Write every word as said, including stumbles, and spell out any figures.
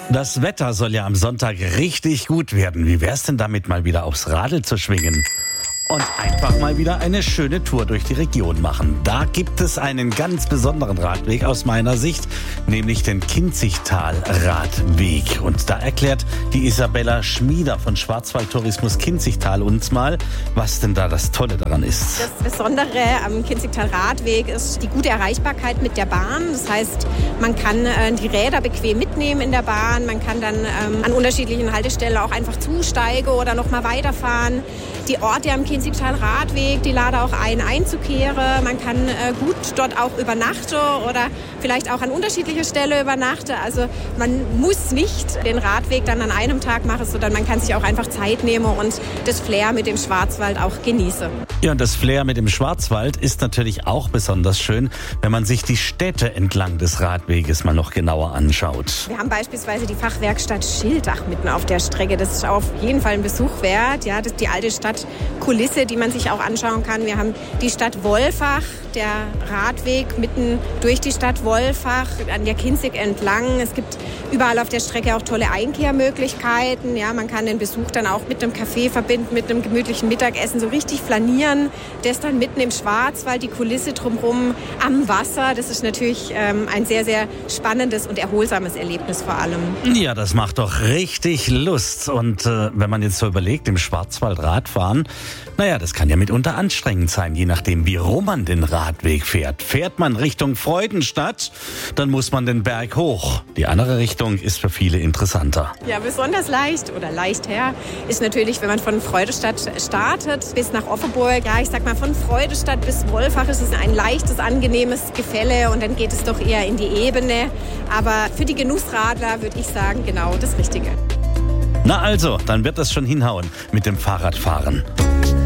Das Wetter soll ja am Sonntag richtig gut werden. Wie wär's denn damit, mal wieder aufs Radl zu schwingen? Und einfach mal wieder eine schöne Tour durch die Region machen. Da gibt es einen ganz besonderen Radweg aus meiner Sicht, nämlich den Kinzigtal-Radweg. Und da erklärt die Isabella Schmieder von Schwarzwald-Tourismus Kinzigtal uns mal, was denn da das Tolle daran ist. Das Besondere am Kinzigtal-Radweg ist die gute Erreichbarkeit mit der Bahn. Das heißt, man kann äh, die Räder bequem mitnehmen in der Bahn. Man kann dann ähm, an unterschiedlichen Haltestellen auch einfach zusteigen oder noch mal weiterfahren. Die Orte am Kinzigtal-Radweg, die laden auch ein, einzukehren. Man kann äh, gut dort auch übernachten oder vielleicht auch an unterschiedlicher Stelle übernachten. Also man muss nicht den Radweg dann an einem Tag machen, sondern man kann sich auch einfach Zeit nehmen und das Flair mit dem Schwarzwald auch genießen. Ja, und das Flair mit dem Schwarzwald ist natürlich auch besonders schön, wenn man sich die Städte entlang des Radweges mal noch genauer anschaut. Wir haben beispielsweise die Fachwerkstatt Schildach mitten auf der Strecke. Das ist auf jeden Fall ein Besuch wert. Ja, das ist die alte Stadtkulisse, die man sich auch anschauen kann. Wir haben die Stadt Wolfach, der Radweg mitten durch die Stadt Wolfach, an der Kinzig entlang. Es gibt überall auf der Strecke auch tolle Einkehrmöglichkeiten. Ja, man kann den Besuch dann auch mit einem Café verbinden, mit einem gemütlichen Mittagessen, so richtig flanieren. Das dann mitten im Schwarzwald, die Kulisse drumherum am Wasser. Das ist natürlich ähm, ein sehr, sehr spannendes und erholsames Erlebnis vor allem. Ja, das macht doch richtig Lust. Und äh, wenn man jetzt so überlegt, im Schwarzwald Radfahren, naja, das kann ja mitunter anstrengend sein, je nachdem, wie rum man den Radweg fährt. Fährt man Richtung Freudenstadt, dann muss man den Berg hoch. Die andere Richtung ist für viele interessanter. Ja, besonders leicht oder leicht her ist natürlich, wenn man von Freudenstadt startet bis nach Offenburg. Ja, ich sag mal, von Freudenstadt bis Wolfach ist es ein leichtes, angenehmes Gefälle und dann geht es doch eher in die Ebene. Aber für die Genussradler würde ich sagen, genau das Richtige. Na also, dann wird das schon hinhauen mit dem Fahrradfahren.